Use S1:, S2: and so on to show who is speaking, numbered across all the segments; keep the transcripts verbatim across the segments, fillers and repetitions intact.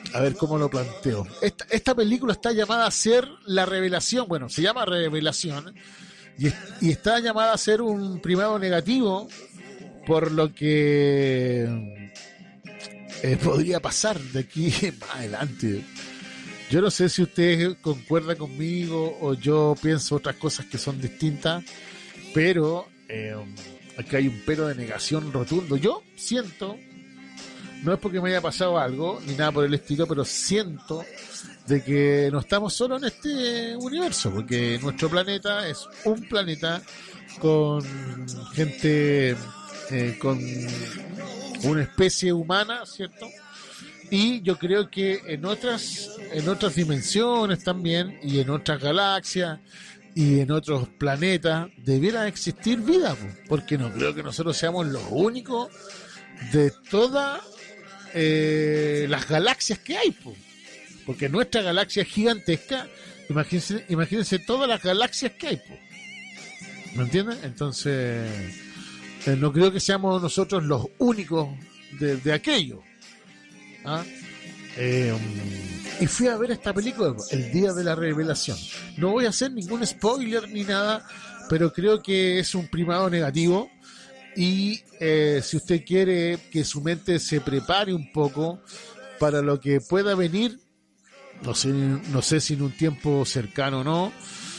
S1: a ver cómo lo planteo. Esta, esta película está llamada a ser la revelación, bueno, se llama Revelación, y, y está llamada a ser un primado negativo por lo que eh, podría pasar de aquí más adelante. Yo no sé si usted concuerda conmigo o yo pienso otras cosas que son distintas, pero eh, aquí hay un pero de negación rotundo. Yo siento, no es porque me haya pasado algo ni nada por el estilo, pero siento de que no estamos solos en este universo, porque nuestro planeta es un planeta con gente, eh, con una especie humana, ¿cierto? Y yo creo que en otras, en otras dimensiones también, y en otras galaxias, y en otros planetas, debiera existir vida, porque no creo que nosotros seamos los únicos de todas eh, las galaxias que hay, porque nuestra galaxia es gigantesca. Imagínense, imagínense todas las galaxias que hay, ¿me entienden? Entonces, eh, no creo que seamos nosotros los únicos de, de aquello. ¿Ah? Eh, y fui a ver esta película el día de la revelación. No voy a hacer ningún spoiler ni nada, pero creo que es un primado negativo. Y eh, si usted quiere que su mente se prepare un poco para lo que pueda venir, no sé, no sé si en un tiempo cercano o no,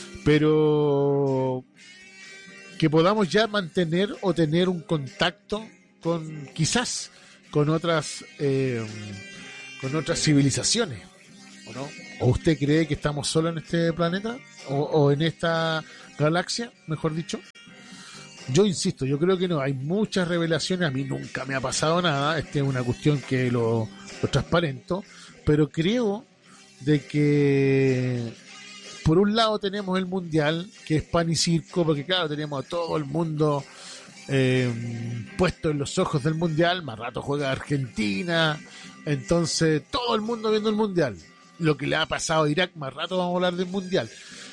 S1: pero que podamos ya mantener o tener un contacto con, quizás, con otras eh, con otras civilizaciones, ¿o no? ¿O usted cree que estamos solos en este planeta? ¿O, o en esta galaxia, mejor dicho? Yo insisto, yo creo que no, hay muchas revelaciones, a mí nunca me ha pasado nada, esta es una cuestión que lo, lo transparento, pero creo de que por un lado tenemos el mundial, que es pan y circo, porque claro, tenemos a todo el mundo Eh, puesto en los ojos del mundial. Más rato juega Argentina, entonces todo el mundo viendo el mundial. Lo que le ha pasado a Irak, más rato vamos a hablar del mundial.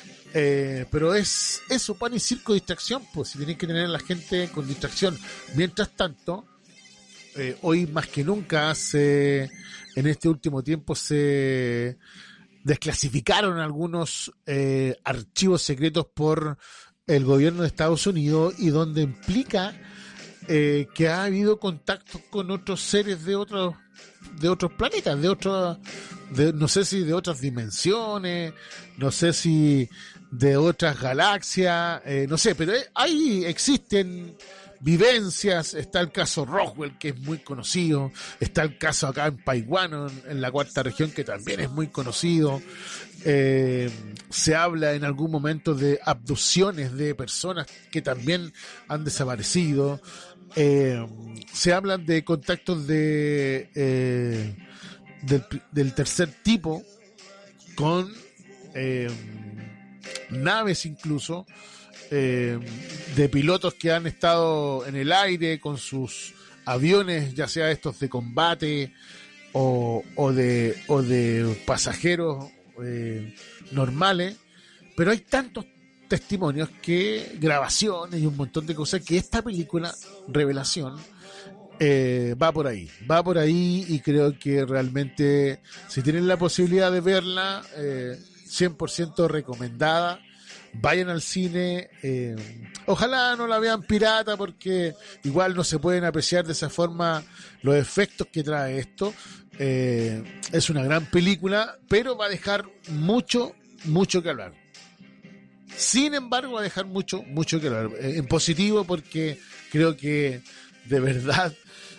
S1: Eh, pero es eso, pan y circo, distracción. Pues si tienen que tener a la gente con distracción. Mientras tanto, eh, hoy más que nunca, se, en este último tiempo se desclasificaron algunos eh, archivos secretos por el gobierno de Estados Unidos, y donde implica eh, que ha habido contactos con otros seres de otros de otros planetas, de otros, de, no sé si de otras dimensiones, no sé si de otras galaxias, eh, no sé, pero ahí existen vivencias. Está el caso Roswell, que es muy conocido, está el caso acá en Paiwano, en, en la cuarta región, que también es muy conocido. Eh, se habla en algún momento de abducciones de personas que también han desaparecido. Eh, se hablan de contactos de eh, del, del tercer tipo con eh, naves incluso, eh, de pilotos que han estado en el aire con sus aviones, ya sea estos de combate o, o de o de pasajeros eh, normales, pero hay tantos testimonios, que grabaciones y un montón de cosas, que esta película Revelación eh, va por ahí, va por ahí y creo que realmente, si tienen la posibilidad de verla, eh, cien por ciento recomendada. Vayan al cine, eh, ojalá no la vean pirata, porque igual no se pueden apreciar de esa forma los efectos que trae esto. Eh, es una gran película, pero va a dejar mucho, mucho que hablar. Sin embargo, va a dejar mucho, mucho que hablar. Eh, en positivo, porque creo que de verdad,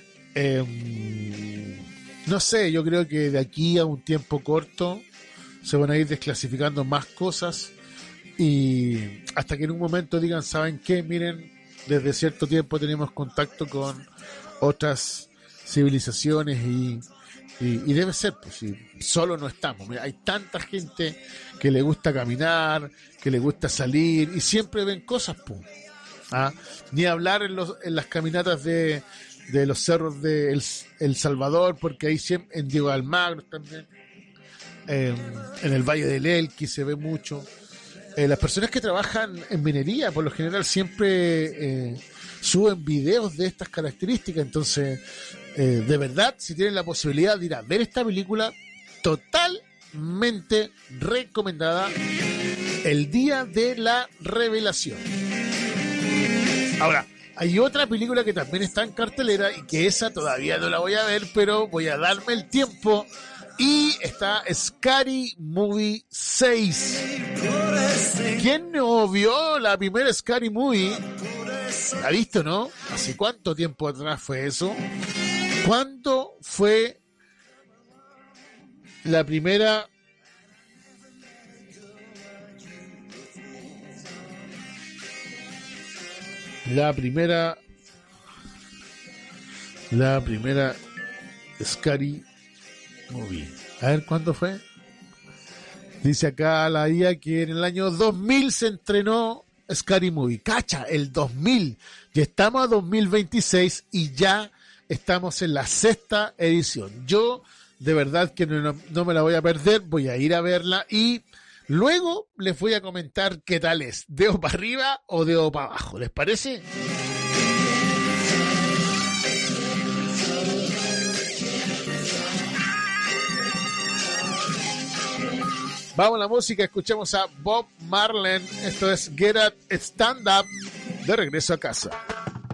S1: eh, no sé, yo creo que de aquí a un tiempo corto se van a ir desclasificando más cosas, y hasta que en un momento digan, ¿saben qué? Miren, desde cierto tiempo tenemos contacto con otras civilizaciones, y, y, y debe ser, pues si solo no estamos. Mira, hay tanta gente que le gusta caminar, que le gusta salir, y siempre ven cosas, pues. ¿Ah? Ni hablar en, los, en las caminatas de, de los cerros de El, El Salvador, porque ahí siempre, en Diego de Almagro también, eh, en el Valle del Elqui se ve mucho. Eh, las personas que trabajan en minería, por lo general, siempre eh, suben videos de estas características. Entonces, eh, de verdad, si tienen la posibilidad de ir a ver esta película, totalmente recomendada. El día de la revelación. Ahora, hay otra película que también está en cartelera y que esa todavía no la voy a ver, pero voy a darme el tiempo. Y está Scary Movie seis. ¿Quién no vio la primera Scary Movie? ¿La ha visto, no? ¿Hace cuánto tiempo atrás fue eso? ¿Cuándo fue la primera la primera la primera Scary Movie? A ver, ¿cuándo fue? Dice acá la I A que en el año dos mil se estrenó Scary Movie. Cacha, el dos mil. Ya estamos a dos mil veintiséis y ya estamos en la sexta edición. Yo, de verdad que no, no me la voy a perder. Voy a ir a verla y luego les voy a comentar qué tal es. ¿Dedo para arriba o dedo para abajo? ¿Les parece? Vamos a la música, escuchamos a Bob Marley. Esto es Get Up, Stand Up, de regreso a casa.